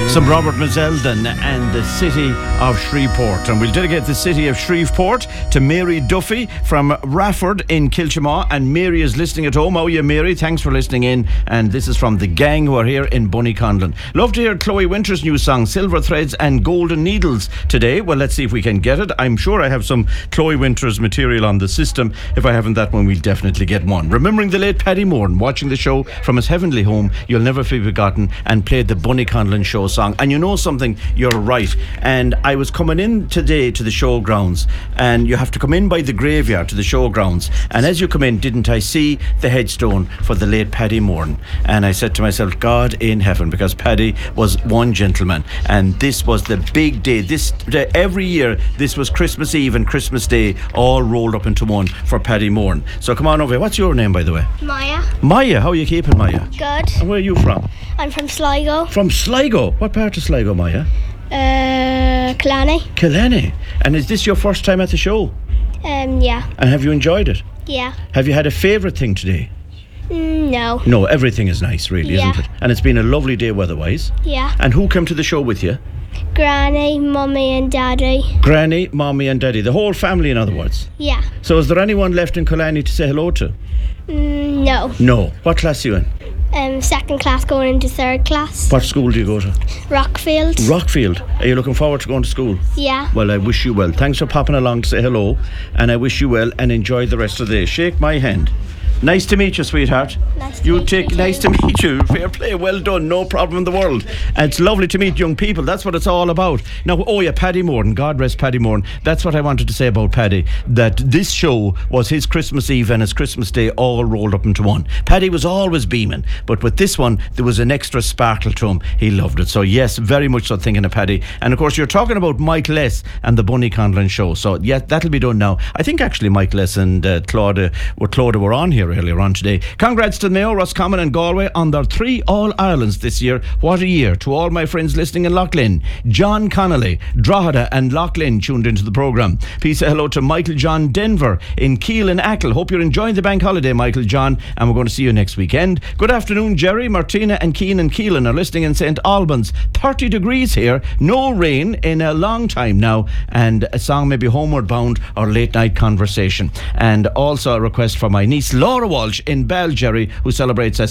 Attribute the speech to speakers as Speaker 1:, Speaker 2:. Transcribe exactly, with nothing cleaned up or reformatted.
Speaker 1: Some Robert Mazeldon and the city of Shreveport. And we'll dedicate the city of Shreveport to Mary Duffy from Rafford in Kilchamaw. And Mary is listening at home. Oh yeah, Mary, thanks for listening in. And this is from the gang who are here in Bunnyconlon. Love to hear Chloe Winter's new song, Silver Threads and Golden Needles, today. Well, let's see if we can get it. I'm sure I have some Chloe Winter's material on the system. If I haven't that one, we'll definitely get one. Remembering the late Paddy Moran, watching the show from his heavenly home, you'll never be forgotten, and played the Bunnyconlon show song. And you know something, you're right. And I was coming in today to the showgrounds, and you have to come in by the graveyard to the showgrounds, and as you come in, didn't I see the headstone for the late Paddy Moran? And I said to myself, God in heaven, because Paddy was one gentleman, and this was the big day. This day, every year, this was Christmas Eve and Christmas Day all rolled up into one for Paddy Moran. So come on over here. What's your name, by the way?
Speaker 2: Maya.
Speaker 1: Maya, how are you keeping, Maya?
Speaker 2: Good.
Speaker 1: And where are you from?
Speaker 2: I'm from Sligo.
Speaker 1: From Sligo? What part of Sligo, Maya?
Speaker 2: Uh, Killarney.
Speaker 1: Killarney. And is this your first time at the show?
Speaker 2: Um, yeah.
Speaker 1: And have you enjoyed it?
Speaker 2: Yeah.
Speaker 1: Have you had a favourite thing today?
Speaker 2: Mm, no.
Speaker 1: No, everything is nice, really,
Speaker 2: Yeah.
Speaker 1: isn't it? And it's been a lovely day weather-wise.
Speaker 2: Yeah.
Speaker 1: And who came to the show with you?
Speaker 2: Granny, Mummy and Daddy.
Speaker 1: Granny, Mommy and Daddy. The whole family, in other words.
Speaker 2: Yeah.
Speaker 1: So is there anyone left in Killarney to say hello to?
Speaker 2: Mm, no.
Speaker 1: No. What class are you in?
Speaker 2: Um, second class going into third class.
Speaker 1: What school do you go to?
Speaker 2: Rockfield.
Speaker 1: Rockfield. Are you looking forward to going to school?
Speaker 2: Yeah.
Speaker 1: Well, I wish you well. Thanks for popping along to say hello, and I wish you well and enjoy the rest of the day. Shake my hand. Nice to meet you, sweetheart.
Speaker 2: Nice to
Speaker 1: you
Speaker 2: meet
Speaker 1: take
Speaker 2: you
Speaker 1: nice
Speaker 2: too.
Speaker 1: to meet you. Fair play, well done, no problem in the world. And it's lovely to meet young people. That's what it's all about. Now, oh yeah, Paddy Moran. God rest Paddy Moran. That's what I wanted to say about Paddy. That this show was his Christmas Eve and his Christmas Day all rolled up into one. Paddy was always beaming, but with this one there was an extra sparkle to him. He loved it. So yes, very much so thinking of Paddy. And of course, you're talking about Mike Less and the Bunnyconlon show. So yeah, that'll be done now. I think actually Mike Less and uh, Claudia, or Claudia were on here earlier on today. Congrats to the Mayo, Roscommon and Galway on their three All-Irelands this year. What a year. To all my friends listening in Loughlin, John Connolly, Drogheda and Loughlin tuned into the programme. Peace hello to Michael John Denver in Keele and Ackle. Hope you're enjoying the bank holiday, Michael John, and we're going to see you next weekend. Good afternoon, Jerry, Martina and Keane and Keelan are listening in Saint Albans. thirty degrees here, no rain in a long time now, and a song maybe Homeward Bound or Late Night Conversation. And also a request for my niece Laura Walsh in Baljerry, who celebrates